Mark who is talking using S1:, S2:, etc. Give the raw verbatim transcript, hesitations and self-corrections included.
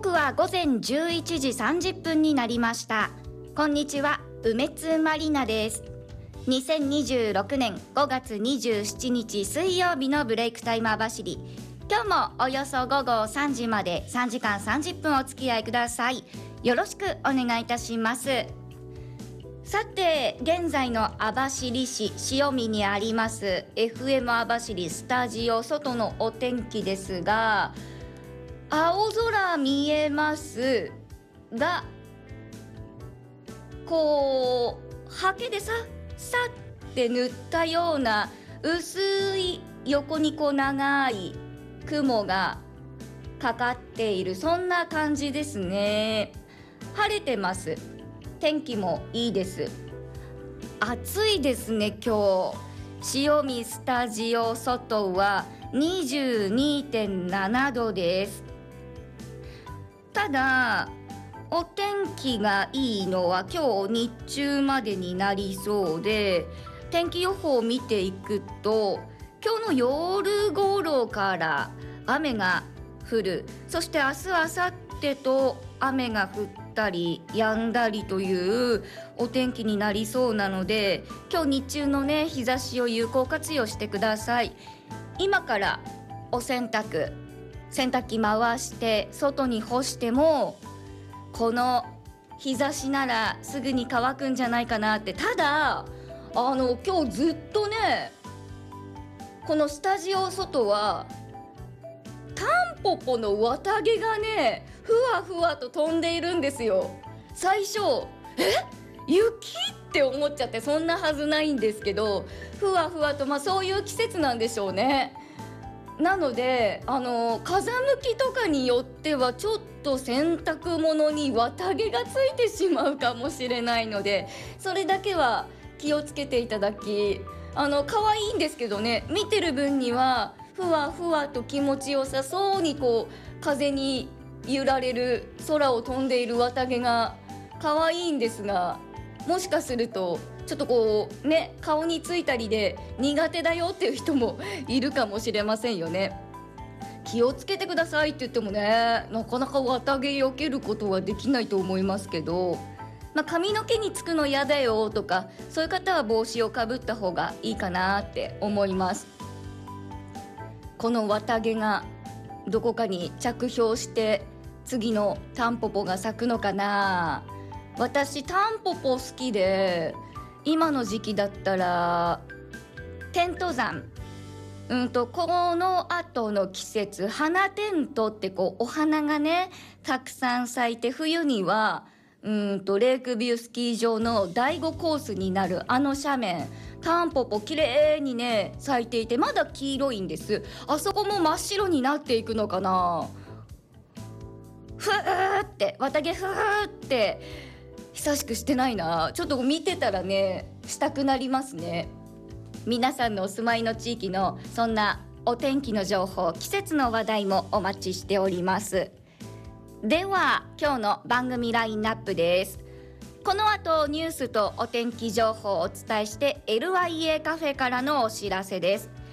S1: 刻は午前じゅういちじさんじゅっぷんになりました。こんにちは、梅津まりなです。にせんにじゅうろくねんごがつにじゅうしちにち水曜日のブレイクタイマー走り、今日もおよそ午後さんじまでさんじかんさんじゅっぷんお付き合いください。よろしくお願いいたします。さて、現在の網走市塩見にあります エフエム 網走スタジオ外のお天気ですが、青空見えますが、こうハケでささって塗ったような薄い横にこう長い雲がかかっている、そんな感じですね。晴れてます。天気もいいです。暑いですね。今日塩見スタジオ外は にじゅうにてんななどです。ただお天気がいいのは今日日中までになりそうで、天気予報を見ていくと今日の夜頃から雨が降る、そして明日明後日と雨が降ったり止んだりというお天気になりそうなので、今日日中のね日差しを有効活用してください。今からお洗濯洗濯機回して外に干してもこの日差しならすぐに乾くんじゃないかなって。ただあの今日ずっとねこのスタジオ外はタンポポの綿毛がねふわふわと飛んでいるんですよ。最初え雪って思っちゃって、そんなはずないんですけど、ふわふわと、まあそういう季節なんでしょうね。なのであの風向きとかによってはちょっと洗濯物に綿毛がついてしまうかもしれないので、それだけは気をつけていただき、あの可愛いんですけどね、見てる分にはふわふわと気持ちよさそうにこう風に揺られる、空を飛んでいる綿毛が可愛いんですが、もしかするとちょっとこうね顔についたりで苦手だよっていう人もいるかもしれませんよね。気をつけてくださいって言ってもね、なかなか綿毛避けることはできないと思いますけど、まあ、髪の毛につくの嫌だよとかそういう方は帽子をかぶった方がいいかなって思います。この綿毛がどこかに着氷して次のタンポポが咲くのかな。私タンポポ好きで、今の時期だったらテント山、うんとこの後の季節花テントってこうお花がねたくさん咲いて、冬にはうんとレイクビュースキー場の第ごコースになるあの斜面、タンポポ綺麗にね咲いていて、まだ黄色いんです。あそこも真っ白になっていくのかな。ふーって綿毛ふーって久しくしてないな。ちょっと見てたらねしたくなりますね。皆さんのお住まいの地域のそんなお天気の情報、季節の話題もお待ちしております。では今日の番組ラインナップです。この後ニュースとお天気情報をお伝えして エルワイエー カフェからのお知らせです。